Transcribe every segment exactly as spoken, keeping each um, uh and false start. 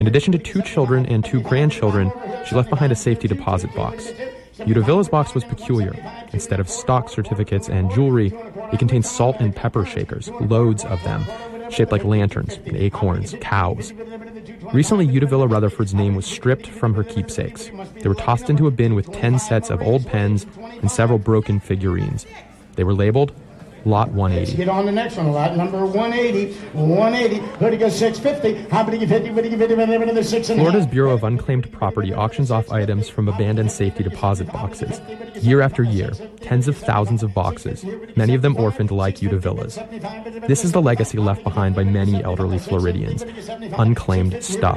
In addition to two children and two grandchildren, she left behind a safety deposit box. Udavilla's box was peculiar. Instead of stock certificates and jewelry, it contained salt and pepper shakers, loads of them, shaped like lanterns, and acorns, cows. Recently, Udavilla Rutherford's name was stripped from her keepsakes. They were tossed into a bin with ten sets of old pens and several broken figurines. They were labeled Lot one eighty. Let's get on the next one. Lot number one eighty. one eighty. Who'd go six fifty? How many fifty? Would you fifty? Another six and Florida's Bureau of Unclaimed Property auctions off items from abandoned safety deposit boxes. Year after year, tens of thousands of boxes, many of them orphaned like Udavilla's. This is the legacy left behind by many elderly Floridians. Unclaimed stuff.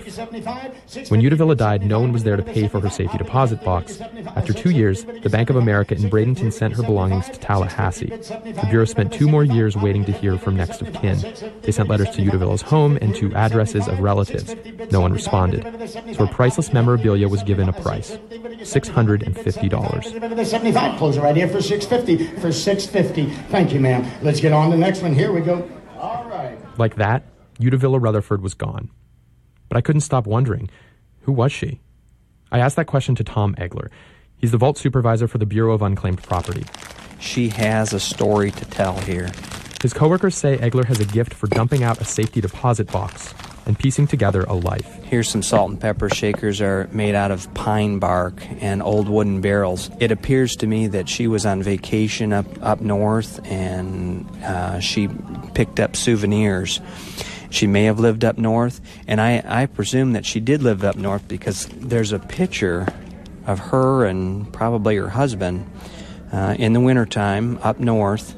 When Udavilla died, no one was there to pay for her safety deposit box. After two years, the Bank of America in Bradenton sent her belongings to Tallahassee. The Bureau spent two more years waiting to hear from next of kin. They sent letters to Udavilla's home and to addresses of relatives. No one responded. So her priceless memorabilia was given a price. six hundred fifty dollars. seventy-five. Close it right here for six fifty. For six fifty. Thank you, ma'am. Let's get on to the next one. Here we go. All right. Like that, Udavilla Rutherford was gone. But I couldn't stop wondering, who was she? I asked that question to Tom Egler. He's the vault supervisor for the Bureau of Unclaimed Property. She has a story to tell here. His coworkers say Egler has a gift for dumping out a safety deposit box and piecing together a life. Here's some salt and pepper shakers are made out of pine bark and old wooden barrels. It appears to me that she was on vacation up, up north and uh, she picked up souvenirs. She may have lived up north, and I, I presume that she did live up north because there's a picture of her and probably her husband uh, in the wintertime up north.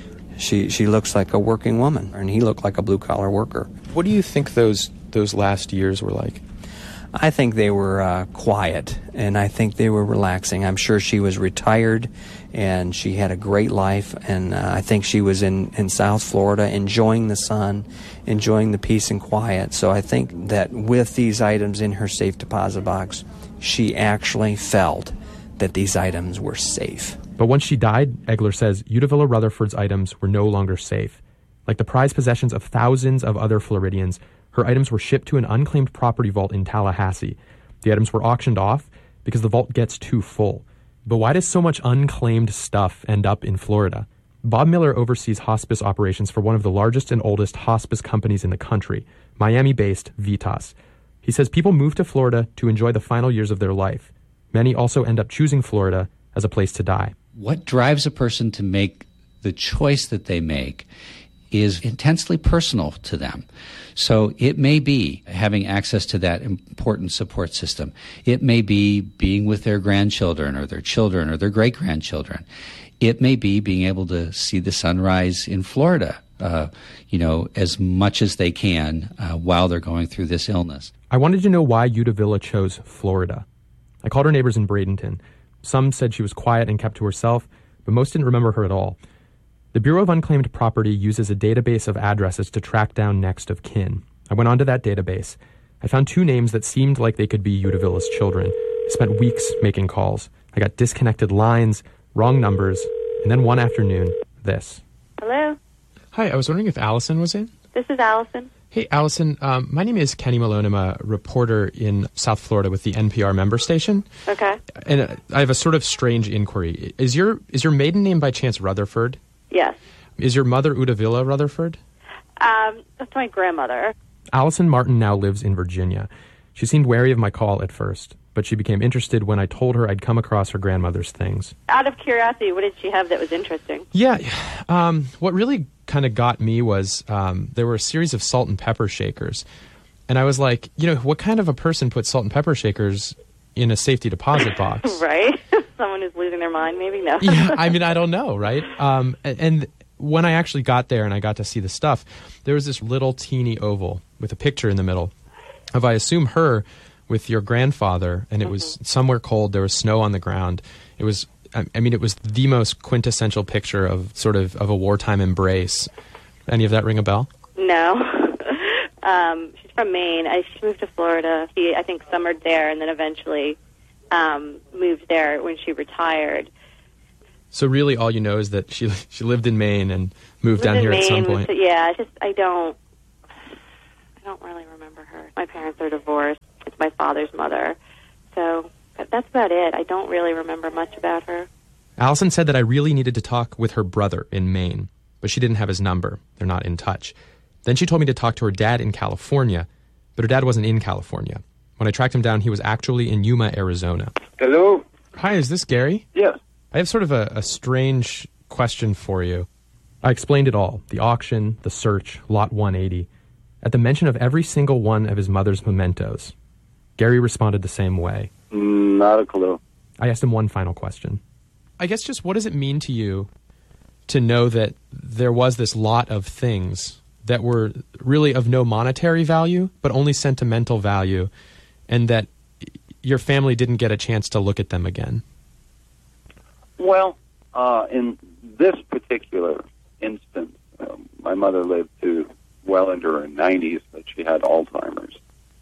She she looks like a working woman, and he looked like a blue-collar worker. What do you think those those last years were like? I think they were uh, quiet, and I think they were relaxing. I'm sure she was retired, and she had a great life, and uh, I think she was in, in South Florida enjoying the sun, enjoying the peace and quiet. So I think that with these items in her safe deposit box, she actually felt that these items were safe. But once she died, Egler says, Udavilla Rutherford's items were no longer safe. Like the prized possessions of thousands of other Floridians, her items were shipped to an unclaimed property vault in Tallahassee. The items were auctioned off because the vault gets too full. But why does so much unclaimed stuff end up in Florida? Bob Miller oversees hospice operations for one of the largest and oldest hospice companies in the country, Miami-based Vitas. He says people move to Florida to enjoy the final years of their life. Many also end up choosing Florida as a place to die. What drives a person to make the choice that they make is intensely personal to them. So it may be having access to that important support system. It may be being with their grandchildren or their children or their great-grandchildren. It may be being able to see the sunrise in Florida, uh, you know, as much as they can uh, while they're going through this illness. I wanted to know why Udavilla chose Florida. I called her neighbors in Bradenton. Some said she was quiet and kept to herself, but most didn't remember her at all. The Bureau of Unclaimed Property uses a database of addresses to track down next of kin. I went onto that database. I found two names that seemed like they could be Udavilla's children. I spent weeks making calls. I got disconnected lines, wrong numbers, and then one afternoon, this. Hello? Hi, I was wondering if Allison was in? This is Allison. Hey, Allison, um, my name is Kenny Malone. I'm a reporter in South Florida with the N P R member station. Okay. And uh, I have a sort of strange inquiry. Is your is your maiden name by chance Rutherford? Yes. Is your mother Udavilla Rutherford? Um, that's my grandmother. Allison Martin now lives in Virginia. She seemed wary of my call at first, but she became interested when I told her I'd come across her grandmother's things. Out of curiosity, what did she have that was interesting? Yeah, um, what really kind of got me was um, there were a series of salt and pepper shakers. And I was like, you know, what kind of a person puts salt and pepper shakers in a safety deposit box? Right? Someone who's losing their mind, maybe? No. Yeah, I mean, I don't know, right? Um, and, and when I actually got there and I got to see the stuff, there was this little teeny oval with a picture in the middle of, I assume, her with your grandfather, and it mm-hmm. was somewhere cold. There was snow on the ground. It was, I mean, it was the most quintessential picture of sort of, of a wartime embrace. Any of that ring a bell? No. um, she's from Maine. I, she moved to Florida. She, I think, summered there and then eventually um, moved there when she retired. So really all you know is that she she lived in Maine and moved lived down here Maine, at some point. To, yeah, I just, I don't, I don't really remember her. My parents are divorced. It's my father's mother. So that's about it. I don't really remember much about her. Allison said that I really needed to talk with her brother in Maine, but she didn't have his number. They're not in touch. Then she told me to talk to her dad in California, but her dad wasn't in California. When I tracked him down, he was actually in Yuma, Arizona. Hello? Hi, is this Gary? Yes. I have sort of a, a strange question for you. I explained it all, the auction, the search, Lot one eighty. At the mention of every single one of his mother's mementos, Gary responded the same way. Mm, not a clue. I asked him one final question. I guess just what does it mean to you to know that there was this lot of things that were really of no monetary value, but only sentimental value, and that your family didn't get a chance to look at them again? Well, uh, in this particular instance, um, my mother lived to well into her nineties, but she had Alzheimer's.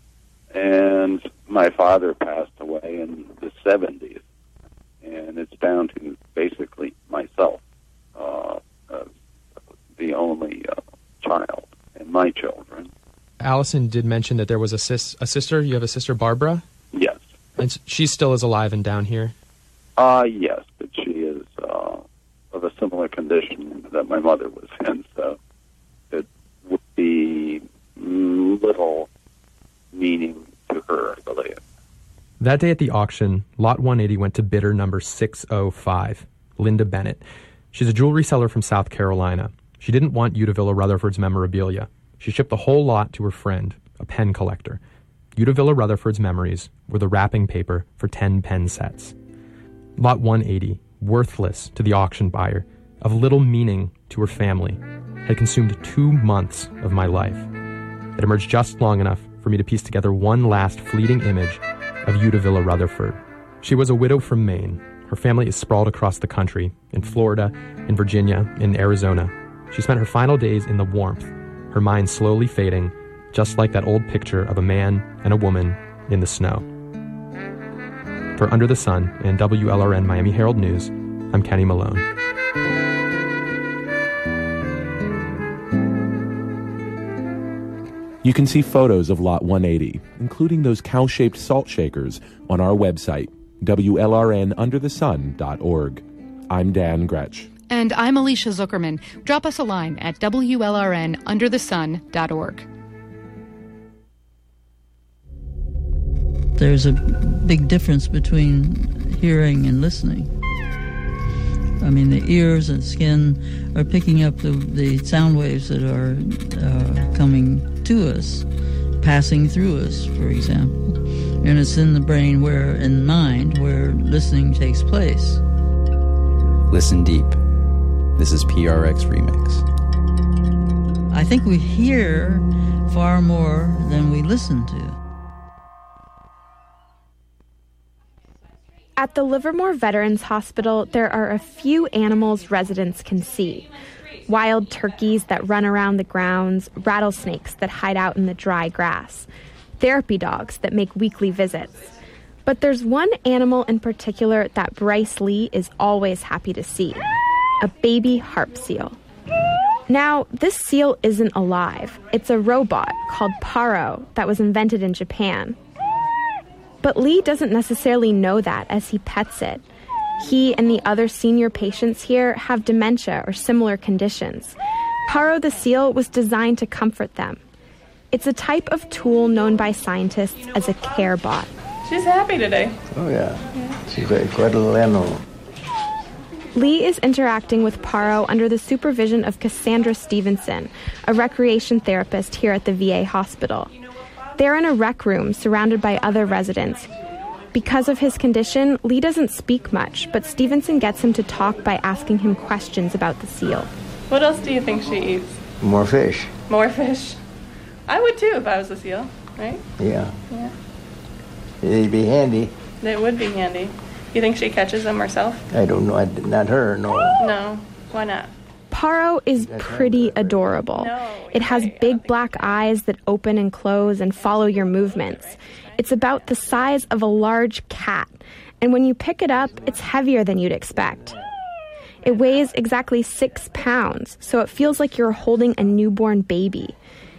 And my father passed away in the seventies. And it's down to basically myself, uh, uh, the only uh, child, and my children. Allison did mention that there was a, sis- a sister. You have a sister, Barbara? Yes. And she still is alive and down here? Uh, yes, but she is uh, of a similar condition that my mother was in, so it would be little meaning to her, I believe. That day at the auction, Lot one eighty went to bidder number six oh five, Linda Bennett. She's a jewelry seller from South Carolina. She didn't want Udavilla Rutherford's memorabilia. She shipped the whole lot to her friend, a pen collector. Udavilla Rutherford's memories were the wrapping paper for ten pen sets. Lot one eighty, worthless to the auction buyer, of little meaning to her family, had consumed two months of my life. It emerged just long enough for me to piece together one last fleeting image of Udavilla Rutherford. She was a widow from Maine. Her family is sprawled across the country, in Florida, in Virginia, in Arizona. She spent her final days in the warmth, her mind slowly fading, just like that old picture of a man and a woman in the snow. For Under the Sun and W L R N Miami Herald News, I'm Kenny Malone. You can see photos of Lot one eighty, including those cow-shaped salt shakers, on our website, W L R N under the sun dot org. I'm Dan Gretsch. And I'm Alicia Zuckerman. Drop us a line at W L R N under the sun dot org. There's a big difference between hearing and listening. I mean, the ears and skin are picking up the, the sound waves that are uh, coming to us, passing through us, for example. And it's in the brain where, in mind, where listening takes place. Listen deep. This is P R X Remix. I think we hear far more than we listen to. At the Livermore Veterans Hospital, there are a few animals residents can see. Wild turkeys that run around the grounds, rattlesnakes that hide out in the dry grass, therapy dogs that make weekly visits. But there's one animal in particular that Bryce Lee is always happy to see, a baby harp seal. Now, this seal isn't alive. It's a robot called Paro that was invented in Japan. But Lee doesn't necessarily know that as he pets it. He and the other senior patients here have dementia or similar conditions. Paro the seal was designed to comfort them. It's a type of tool known by scientists as a care bot. She's happy today. Oh, yeah. yeah. She's a quite a little animal. Lee is interacting with Paro under the supervision of Cassandra Stevenson, a recreation therapist here at the V A hospital. They're in a rec room surrounded by other residents. Because of his condition, Lee doesn't speak much, but Stevenson gets him to talk by asking him questions about the seal. What else do you think she eats? More fish. More fish. I would too if I was a seal, right? Yeah. Yeah. It'd be handy. It would be handy. You think she catches them herself? I don't know. I, not her, no. No. Why not? Paro is pretty adorable. It has big black eyes that open and close and follow your movements. It's about the size of a large cat, and when you pick it up, it's heavier than you'd expect. It weighs exactly six pounds, so it feels like you're holding a newborn baby.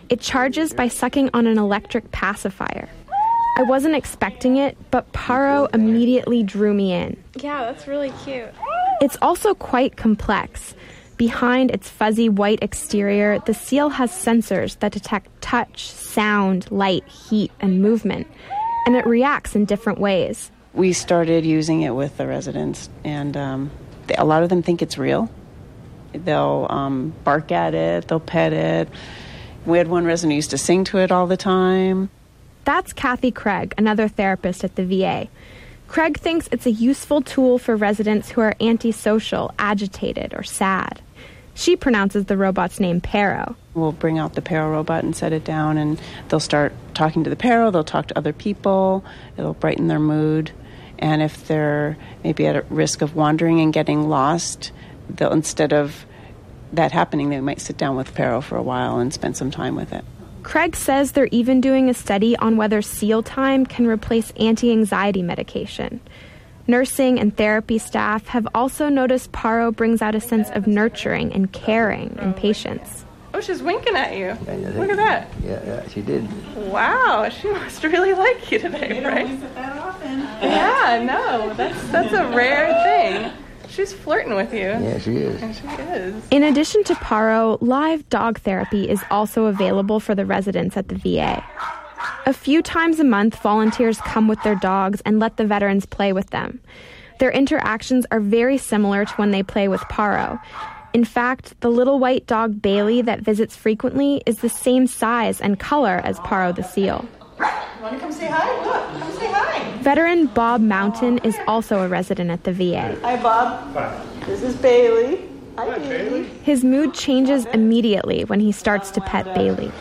It charges by sucking on an electric pacifier. I wasn't expecting it, but Paro immediately drew me in. Yeah, that's really cute. It's also quite complex. Behind its fuzzy white exterior, the seal has sensors that detect touch, sound, light, heat, and movement, and it reacts in different ways. We started using it with the residents, and um, they, a lot of them think it's real. They'll um, bark at it, they'll pet it. We had one resident who used to sing to it all the time. That's Kathy Craig, another therapist at the V A. Craig thinks it's a useful tool for residents who are antisocial, agitated, or sad. She pronounces the robot's name Paro. We'll bring out the Paro robot and set it down, and they'll start talking to the Paro, they'll talk to other people, it'll brighten their mood. And if they're maybe at a risk of wandering and getting lost, they'll, instead of that happening, they might sit down with Paro for a while and spend some time with it. Craig says they're even doing a study on whether seal time can replace anti-anxiety medication. Nursing and therapy staff have also noticed Paro brings out a sense of nurturing and caring in patients. Oh, she's winking at you. Yeah, yeah, Look at that. Yeah, yeah, she did. Wow, she must really like you today, You right? don't visit that often. Yeah, no, that's that's a rare thing. She's flirting with you. Yeah, she is. And she is. In addition to Paro, live dog therapy is also available for the residents at the V A. A few times a month, volunteers come with their dogs and let the veterans play with them. Their interactions are very similar to when they play with Paro. In fact, the little white dog Bailey that visits frequently is the same size and color as Paro the seal. You want to come say hi? Look, come say hi. Veteran Bob Mountain is also a resident at the V A. Hi, Bob. Hi. This is Bailey. Hi, Bailey. His mood changes immediately when he starts to pet Bailey.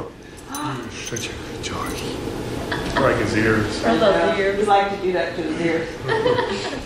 Such a good doggy. I like his ears. I love the ears. We like to do that to his ears.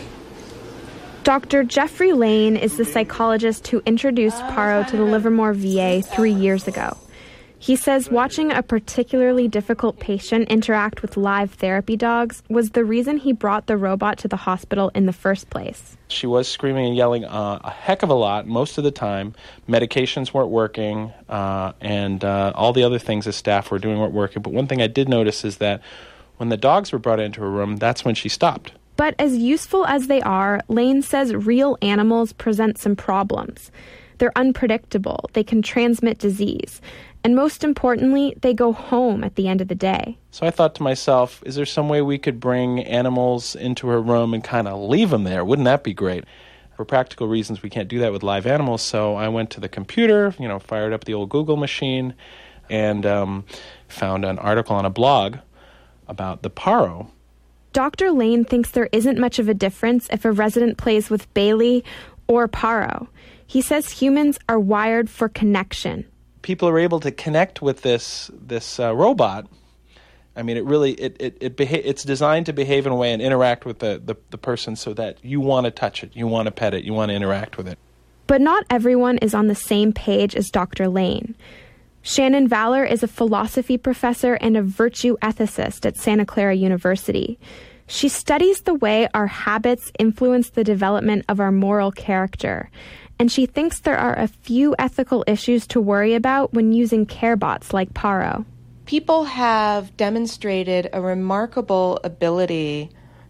Doctor Jeffrey Lane is the psychologist who introduced Paro to the Livermore V A three years ago. He says watching a particularly difficult patient interact with live therapy dogs was the reason he brought the robot to the hospital in the first place. She was screaming and yelling uh, a heck of a lot most of the time. Medications weren't working, uh, and uh, all the other things the staff were doing weren't working. But one thing I did notice is that when the dogs were brought into her room, that's when she stopped. But as useful as they are, Lane says real animals present some problems. They're unpredictable, they can transmit disease, and most importantly, they go home at the end of the day. So I thought to myself, is there some way we could bring animals into her room and kind of leave them there? Wouldn't that be great? For practical reasons, we can't do that with live animals, so I went to the computer, you know, fired up the old Google machine, and um, found an article on a blog about the Paro. Doctor Lane thinks there isn't much of a difference if a resident plays with Bailey or Paro. He says humans are wired for connection. People are able to connect with this this uh, robot. I mean, it really it it, it beha- it's designed to behave in a way and interact with the, the, the person so that you want to touch it, you want to pet it, you want to interact with it. But not everyone is on the same page as Doctor Lane. Shannon Valor is a philosophy professor and a virtue ethicist at Santa Clara University. She studies the way our habits influence the development of our moral character, and she thinks there are a few ethical issues to worry about when using care bots like Paro. People have demonstrated a remarkable ability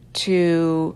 to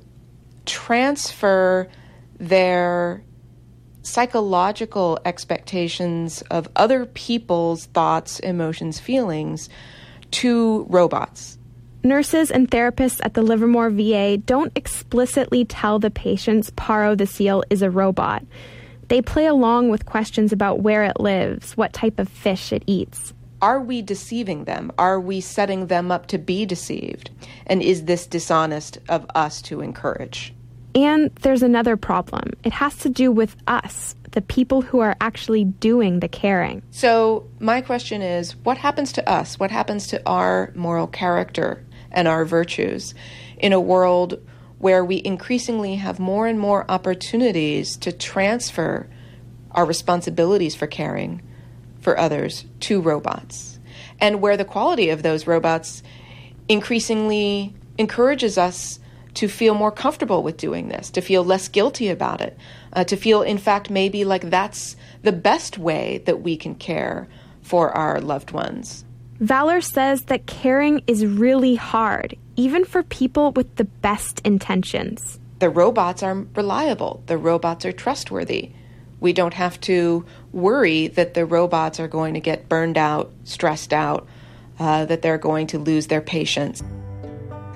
transfer their psychological expectations of other people's thoughts, emotions, feelings to robots. Nurses and therapists at the Livermore V A don't explicitly tell the patients Paro the seal is a robot. They play along with questions about where it lives, what type of fish it eats. Are we deceiving them? Are we setting them up to be deceived? And is this dishonest of us to encourage? And there's another problem. It has to do with us, the people who are actually doing the caring. So my question is, what happens to us? What happens to our moral character and our virtues in a world where we increasingly have more and more opportunities to transfer our responsibilities for caring for others to robots, and where the quality of those robots increasingly encourages us to feel more comfortable with doing this, to feel less guilty about it, uh, to feel, in fact, maybe like that's the best way that we can care for our loved ones. Valor says that caring is really hard, even for people with the best intentions. The robots are reliable. The robots are trustworthy. We don't have to worry that the robots are going to get burned out, stressed out, uh, that they're going to lose their patience.